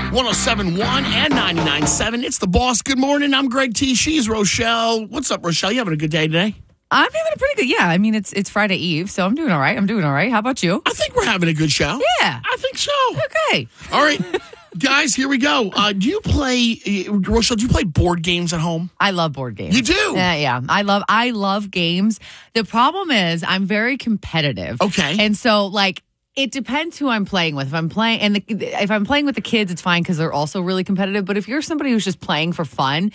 107.1 and 99.7. It's the boss. Good morning. I'm Greg T. She's Rochelle. What's up, Rochelle? You having a good day today? I'm having a pretty good, yeah. I mean, it's Friday Eve, so I'm doing all right. How about you? I think we're having a good show. Yeah. I think so. Okay. All right. Guys, here we go. Do you play, Rochelle, do you play board games at home? I love board games. You do? Yeah. I love games. The problem is I'm very competitive. Okay. And so, it depends who I'm playing with. If I'm playing with the kids, it's fine because they're also really competitive. But if you're somebody who's just playing for fun,